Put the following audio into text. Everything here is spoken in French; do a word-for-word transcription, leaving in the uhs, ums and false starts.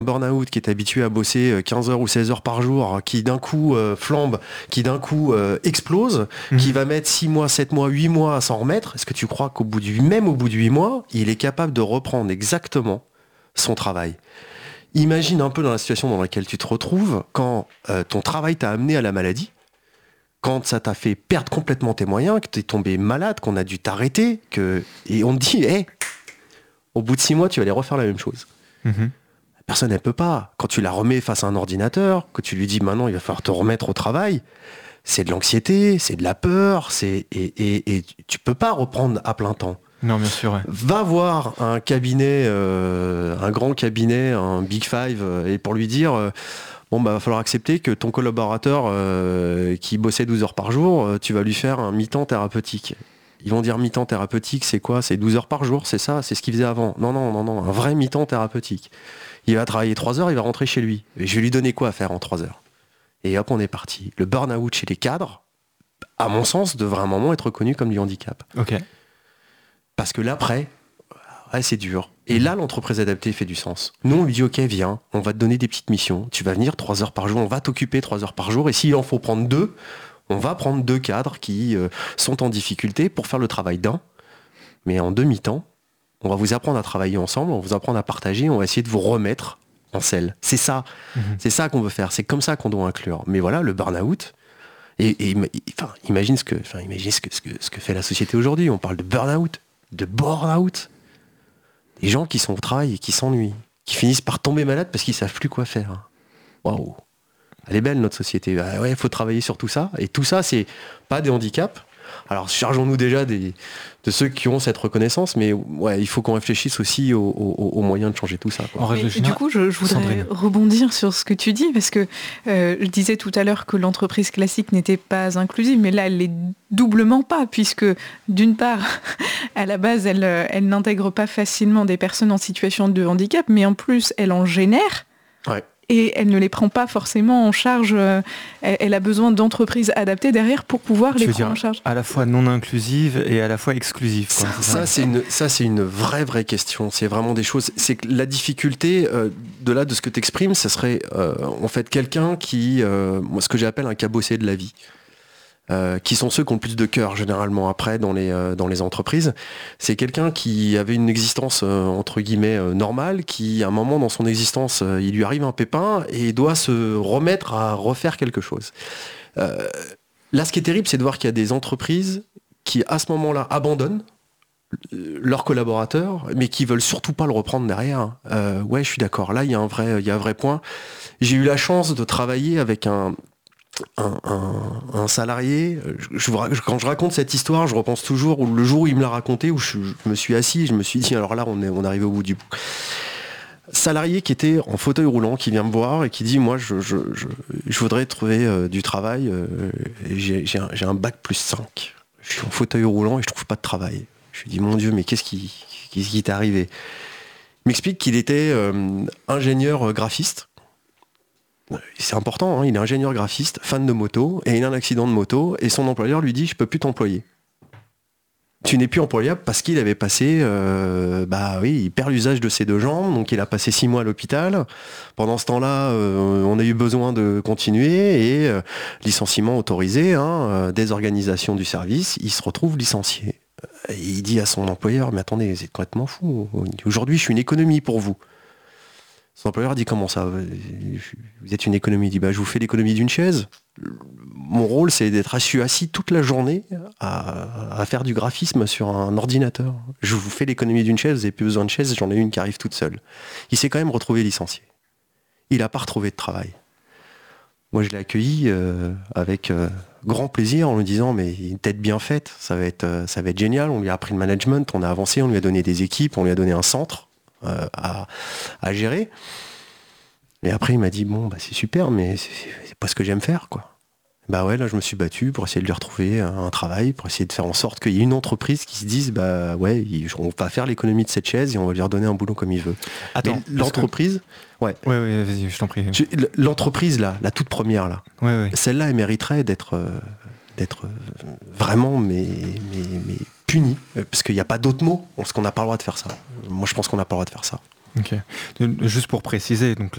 Burn-out, qui est habitué à bosser quinze heures ou seize heures par jour, qui d'un coup euh, flambe, qui d'un coup euh, explose, mmh. qui va mettre six mois, sept mois, huit mois à s'en remettre, est-ce que tu crois qu'au bout de même au bout de huit mois, il est capable de reprendre exactement son travail? Imagine un peu dans la situation dans laquelle tu te retrouves quand euh, ton travail t'a amené à la maladie, quand ça t'a fait perdre complètement tes moyens, que t'es tombé malade, qu'on a dû t'arrêter, que... et on te dit, hé, hey, au bout de six mois, tu vas aller refaire la même chose. Mmh. Personne ne peut pas. Quand tu la remets face à un ordinateur, que tu lui dis maintenant il va falloir te remettre au travail, c'est de l'anxiété, c'est de la peur, c'est et, et, et tu peux pas reprendre à plein temps. Non, bien sûr. Ouais. Va voir un cabinet, euh, un grand cabinet, un Big Five, euh, et pour lui dire euh, bon bah va falloir accepter que ton collaborateur euh, qui bossait douze heures par jour, euh, tu vas lui faire un mi-temps thérapeutique. Ils vont dire mi-temps thérapeutique, c'est quoi? C'est douze heures par jour, c'est ça? C'est ce qu'il faisait avant? Non, non, non, non, un vrai mi-temps thérapeutique. Il va travailler trois heures, il va rentrer chez lui. Et je vais lui donner quoi à faire en trois heures? Et hop, on est parti. Le burn-out chez les cadres, à mon sens, devrait à un moment être reconnu comme du handicap. Ok. Parce que l'après, ouais, c'est dur. Et là, l'entreprise adaptée fait du sens. Nous, on lui dit, ok, viens, on va te donner des petites missions. Tu vas venir trois heures par jour, on va t'occuper trois heures par jour. Et s'il en faut prendre deux, on va prendre deux cadres qui euh, sont en difficulté pour faire le travail d'un, mais en demi-temps. On va vous apprendre à travailler ensemble, on va vous apprendre à partager, on va essayer de vous remettre en selle. C'est ça, mmh. c'est ça qu'on veut faire, c'est comme ça qu'on doit inclure. Mais voilà, le burn-out, et, et enfin, imagine, ce que, enfin, imagine ce, que, ce, que, ce que fait la société aujourd'hui. On parle de burn-out, de bore-out. Des gens qui sont au travail et qui s'ennuient, qui finissent par tomber malades parce qu'ils ne savent plus quoi faire. Waouh, elle est belle notre société. Ah ouais, il faut travailler sur tout ça. Et tout ça, c'est pas des handicaps. Alors, chargeons-nous déjà des, de ceux qui ont cette reconnaissance, mais ouais, il faut qu'on réfléchisse aussi aux, aux, aux moyens de changer tout ça, quoi. Et, et du coup, je, je voudrais Sandrine. rebondir sur ce que tu dis, parce que euh, je disais tout à l'heure que l'entreprise classique n'était pas inclusive, mais là, elle l'est doublement pas, puisque d'une part, à la base, elle, elle n'intègre pas facilement des personnes en situation de handicap, mais en plus, elle en génère. Ouais. Et elle ne les prend pas forcément en charge. Elle, elle a besoin d'entreprises adaptées derrière pour pouvoir tu les prendre dire en charge. À la fois non inclusive et à la fois exclusive. Quoi. Ça, ça, c'est une, ça, c'est une vraie, vraie question. C'est vraiment des choses. C'est que la difficulté euh, de là, de ce que tu exprimes, ce serait euh, en fait quelqu'un qui, euh, moi, ce que j'appelle un cabossé de la vie. Euh, qui sont ceux qui ont le plus de cœur généralement après dans les, euh, dans les entreprises. C'est quelqu'un qui avait une existence euh, entre guillemets euh, normale, qui à un moment dans son existence, euh, il lui arrive un pépin et doit se remettre à refaire quelque chose. Euh, là, ce qui est terrible, c'est de voir qu'il y a des entreprises qui à ce moment-là abandonnent leurs collaborateurs, mais qui veulent surtout pas le reprendre derrière. Euh, ouais, je suis d'accord. Là, il y a un vrai, il y a un vrai point. J'ai eu la chance de travailler avec un Un, un, un salarié, je, je, quand je raconte cette histoire, je repense toujours où le jour où il me l'a raconté, où je, je me suis assis, je me suis dit, alors là, on est, on est arrivé au bout du bout. Salarié qui était en fauteuil roulant, qui vient me voir et qui dit, moi, je, je, je, je voudrais trouver euh, du travail, euh, j'ai, j'ai, un, j'ai un bac plus cinq, je suis en fauteuil roulant et je trouve pas de travail. Je lui dis, mon Dieu, mais qu'est-ce qui, qu'est-ce qui t'est arrivé? Il m'explique qu'il était euh, ingénieur graphiste. C'est important, hein, il est ingénieur graphiste, fan de moto, et il a un accident de moto, et son employeur lui dit « je peux plus t'employer ». Tu n'es plus employable parce qu'il avait passé, euh, bah oui, il perd l'usage de ses deux jambes, donc il a passé six mois à l'hôpital. Pendant ce temps-là, euh, on a eu besoin de continuer, et euh, licenciement autorisé, hein, euh, désorganisation du service, il se retrouve licencié. Et il dit à son employeur « mais attendez, vous êtes complètement fou, aujourd'hui je suis une économie pour vous ». Son employeur dit comment ça? Vous êtes une économie? Il dit bah je vous fais l'économie d'une chaise. Mon rôle c'est d'être assis toute la journée à, à faire du graphisme sur un ordinateur. Je vous fais l'économie d'une chaise, vous n'avez plus besoin de chaise, j'en ai une qui arrive toute seule. Il s'est quand même retrouvé licencié. Il n'a pas retrouvé de travail. Moi je l'ai accueilli euh, avec euh, grand plaisir en lui disant mais une tête bien faite, ça va être, euh, ça va être génial. On lui a appris le management, on a avancé, on lui a donné des équipes, on lui a donné un centre. Euh, à, à gérer. Et après il m'a dit bon bah c'est super mais c'est, c'est pas ce que j'aime faire quoi. Bah ouais là je me suis battu pour essayer de lui retrouver un, un travail, pour essayer de faire en sorte qu'il y ait une entreprise qui se dise bah ouais il, on va faire l'économie de cette chaise et on va lui redonner un boulot comme il veut. Attends, mais l'entreprise que... ouais ouais ouais vas-y je t'en prie. Je, l'entreprise là la toute première là ouais, ouais. celle-là elle mériterait d'être euh, d'être euh, vraiment mais mais, mais punie parce qu'il n'y a pas d'autre mot parce qu'on n'a pas le droit de faire ça. Moi je pense qu'on n'a pas le droit de faire ça. Ok. Juste pour préciser, donc